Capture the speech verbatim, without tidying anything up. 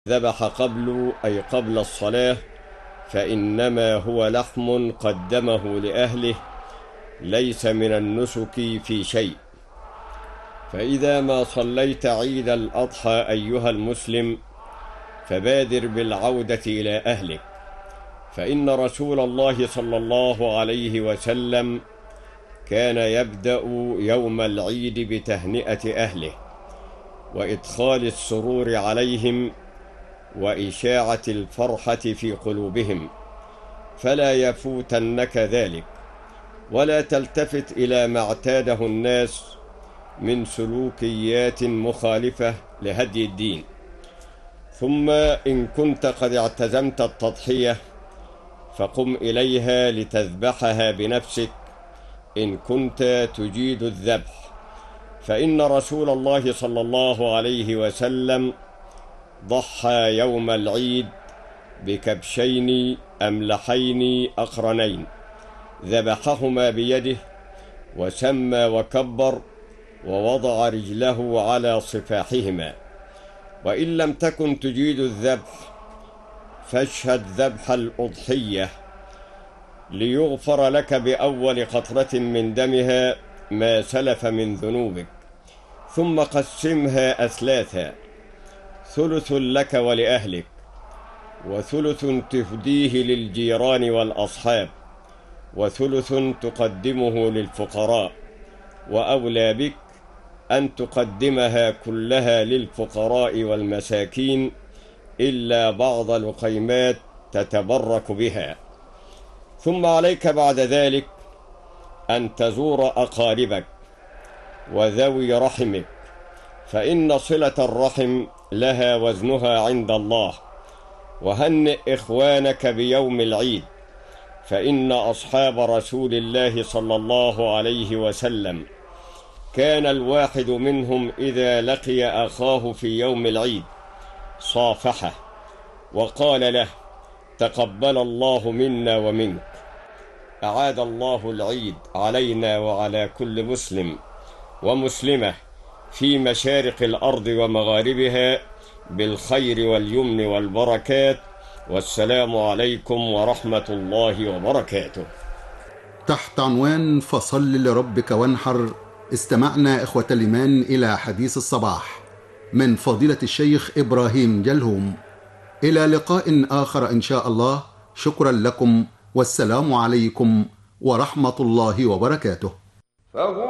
ذبح قبل أي قبل الصلاة فإنما هو لحم قدمه لأهله، ليس من النسك في شيء. فإذا ما صليت عيد الأضحى أيها المسلم فبادر بالعودة إلى أهلك، فإن رسول الله صلى الله عليه وسلم كان يبدأ يوم العيد بتهنئة أهله وإدخال السرور عليهم وإشاعة الفرحة في قلوبهم، فلا يفوتنك ذلك، ولا تلتفت إلى ما اعتاده الناس من سلوكيات مخالفة لهدي الدين. ثم إن كنت قد اعتزمت التضحية فقم إليها لتذبحها بنفسك إن كنت تجيد الذبح، فإن رسول الله صلى الله عليه وسلم ضحى يوم العيد بكبشين أملحين أقرنين، ذبحهما بيده وسمى وكبر ووضع رجله على صفاحهما. وإن لم تكن تجيد الذبح فاشهد ذبح الأضحية ليغفر لك بأول قطرة من دمها ما سلف من ذنوبك، ثم قسمها أثلاثا: ثلث لك ولأهلك، وثلث تهديه للجيران والأصحاب، وثلث تقدمه للفقراء. وأولى بك أن تقدمها كلها للفقراء والمساكين إلا بعض لقيمات تتبرك بها. ثم عليك بعد ذلك أن تزور أقاربك وذوي رحمك، فإن صلة الرحم لها وزنها عند الله. وهنئ إخوانك بيوم العيد، فإن أصحاب رسول الله صلى الله عليه وسلم كان الواحد منهم إذا لقي أخاه في يوم العيد صافحه وقال له: تقبل الله منا ومنك. أعاد الله العيد علينا وعلى كل مسلم ومسلمة في مشارق الأرض ومغاربها بالخير واليمن والبركات، والسلام عليكم ورحمة الله وبركاته. تحت عنوان فصل لربك وانحر، استمعنا إخوة الإيمان إلى حديث الصباح من فضيلة الشيخ إبراهيم جلهوم. إلى لقاء آخر إن شاء الله. شكرا لكم، والسلام عليكم ورحمة الله وبركاته.